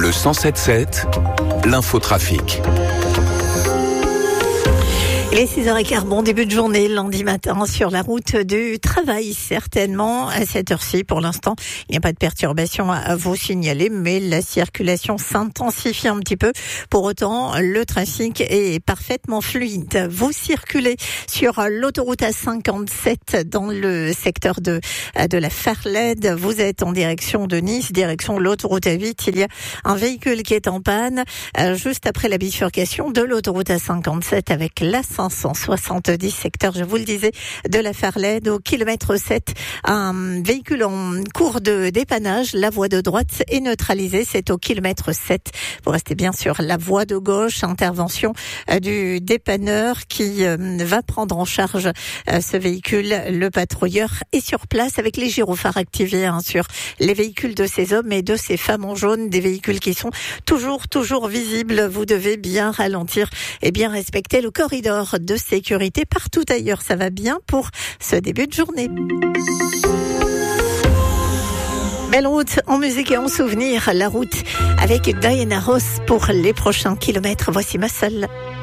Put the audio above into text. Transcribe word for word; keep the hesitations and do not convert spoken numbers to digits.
Le cent sept sept, l'infotrafic. Il est six heures quinze, bon début de journée, lundi matin, sur la route du travail, certainement. À cette heure-ci, pour l'instant, il n'y a pas de perturbation à vous signaler, mais la circulation s'intensifie un petit peu. Pour autant, le trafic est parfaitement fluide. Vous circulez sur l'autoroute A cinquante-sept dans le secteur de, de la Farled. Vous êtes en direction de Nice, direction l'autoroute A huit. Il y a un véhicule qui est en panne, juste après la bifurcation de l'autoroute A cinquante-sept avec la cinq cent soixante-dix secteur, je vous le disais, de la Farled au kilomètre sept. Un véhicule en cours de dépannage, la voie de droite est neutralisée, c'est au kilomètre sept. Vous restez bien sur la voie de gauche, intervention du dépanneur qui va prendre en charge ce véhicule. Le patrouilleur est sur place avec les gyrophares activés hein, sur les véhicules de ces hommes et de ces femmes en jaune, des véhicules qui sont toujours, toujours visibles. Vous devez bien ralentir et bien respecter le corridor de sécurité. Partout ailleurs, ça va bien pour ce début de journée. Belle route en musique et en souvenir, la route avec Diana Ross pour les prochains kilomètres. Voici Muscle.